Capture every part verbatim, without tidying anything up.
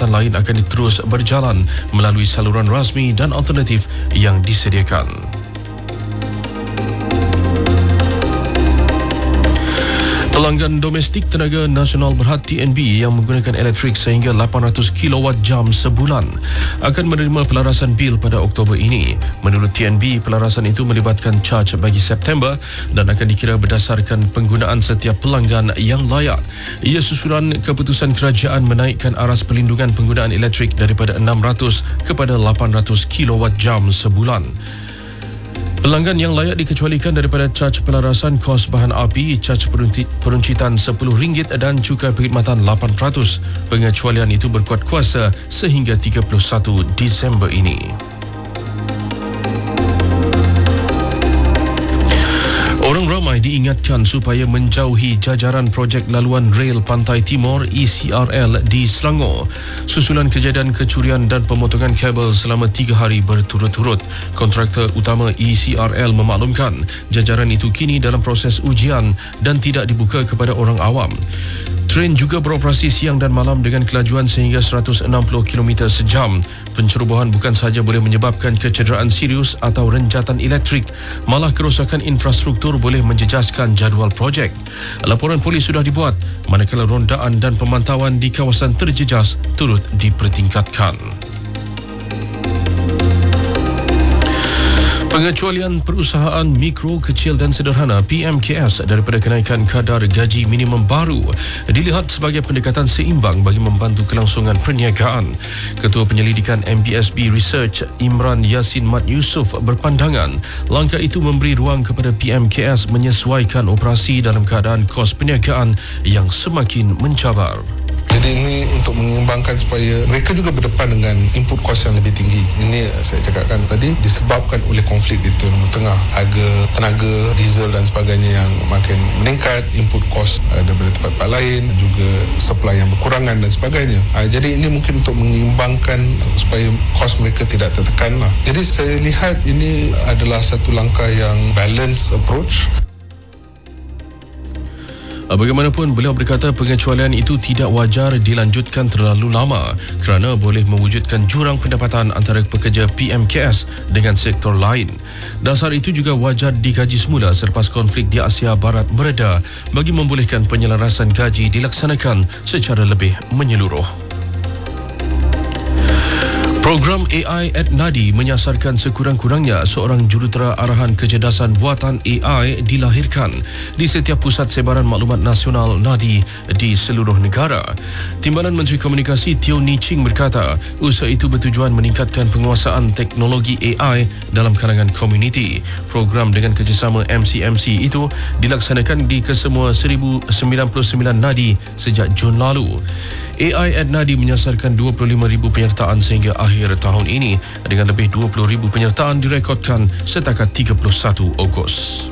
perkhidmatan lain akan terus berjalan melalui saluran rasmi dan alternatif yang disediakan. Pelanggan domestik Tenaga Nasional Berhad T N B yang menggunakan elektrik sehingga lapan ratus kilowatt jam sebulan akan menerima pelarasan bil pada Oktober ini. Menurut T N B, pelarasan itu melibatkan caj bagi September dan akan dikira berdasarkan penggunaan setiap pelanggan yang layak. Ia susulan keputusan kerajaan menaikkan aras perlindungan penggunaan elektrik daripada enam ratus kepada lapan ratus kilowatt jam sebulan. Pelanggan yang layak dikecualikan daripada caj pelarasan kos bahan api, caj peruncitan sepuluh ringgit dan cukai perkhidmatan lapan peratus. Pengecualian itu berkuat kuasa sehingga tiga puluh satu Disember ini. Orang ramai diingatkan supaya menjauhi jajaran projek laluan rel Pantai Timur E C R L di Selangor susulan kejadian kecurian dan pemotongan kabel selama tiga hari berturut-turut. Kontraktor utama E C R L memaklumkan jajaran itu kini dalam proses ujian dan tidak dibuka kepada orang awam. Tren juga beroperasi siang dan malam dengan kelajuan sehingga seratus enam puluh kilometer sejam. Pencerobohan bukan sahaja boleh menyebabkan kecederaan serius atau renjatan elektrik, malah kerosakan infrastruktur boleh menjejaskan jadual projek. Laporan polis sudah dibuat, manakala rondaan dan pemantauan di kawasan terjejas turut dipertingkatkan. Pengecualian perusahaan mikro, kecil dan sederhana P M K S daripada kenaikan kadar gaji minimum baru dilihat sebagai pendekatan seimbang bagi membantu kelangsungan perniagaan. Ketua Penyelidikan M B S B Research Imran Yassin Mat Yusof berpandangan langkah itu memberi ruang kepada P M K S menyesuaikan operasi dalam keadaan kos perniagaan yang semakin mencabar. Jadi ini untuk mengembangkan supaya mereka juga berdepan dengan input kos yang lebih tinggi. Ini saya cakapkan tadi disebabkan oleh konflik di Timur Tengah. Harga tenaga, diesel dan sebagainya yang makin meningkat, input kos uh, daripada tempat-tempat lain, juga supply yang berkurangan dan sebagainya. Uh, jadi ini mungkin untuk mengimbangkan supaya kos mereka tidak tertekan lah. Jadi saya lihat ini adalah satu langkah yang balanced approach. Bagaimanapun, beliau berkata pengecualian itu tidak wajar dilanjutkan terlalu lama kerana boleh mewujudkan jurang pendapatan antara pekerja P M K S dengan sektor lain. Dasar itu juga wajar dikaji semula selepas konflik di Asia Barat mereda bagi membolehkan penyelarasan gaji dilaksanakan secara lebih menyeluruh. Program A I at Nadi menyasarkan sekurang-kurangnya seorang jurutera arahan kecerdasan buatan A I dilahirkan di setiap pusat sebaran maklumat nasional Nadi di seluruh negara. Timbalan Menteri Komunikasi Teo Ni Ching berkata, usaha itu bertujuan meningkatkan penguasaan teknologi A I dalam kalangan komuniti. Program dengan kerjasama M C M C itu dilaksanakan di kesemua seribu sembilan puluh sembilan Nadi sejak Jun lalu. A I at Nadi menyasarkan dua puluh lima ribu penyertaan sehingga akhir tahun ini dengan lebih dua puluh ribu penyertaan direkodkan setakat tiga puluh satu Ogos.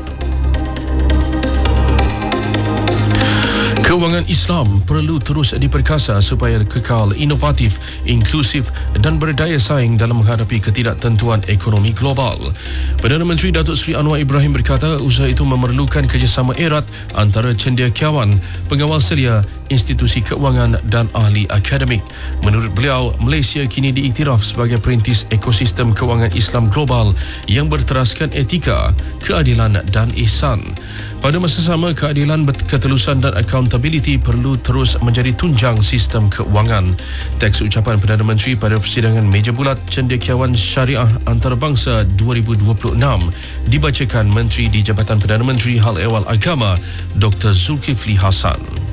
Kewangan Islam perlu terus diperkasa supaya kekal inovatif, inklusif dan berdaya saing dalam menghadapi ketidaktentuan ekonomi global. Perdana Menteri Datuk Seri Anwar Ibrahim berkata usaha itu memerlukan kerjasama erat antara cendekiawan, pengawal selia, institusi keuangan dan ahli akademik. Menurut beliau, Malaysia kini diiktiraf sebagai perintis ekosistem kewangan Islam global yang berteraskan etika, keadilan dan ihsan. Pada masa sama, keadilan, ketelusan dan accountability perlu terus menjadi tunjang sistem keuangan. Teks ucapan Perdana Menteri pada persidangan meja bulat Cendekiawan Syariah Antarabangsa dua ribu dua puluh enam dibacakan Menteri di Jabatan Perdana Menteri Hal Ehwal Agama Doktor Zulkifli Hasan.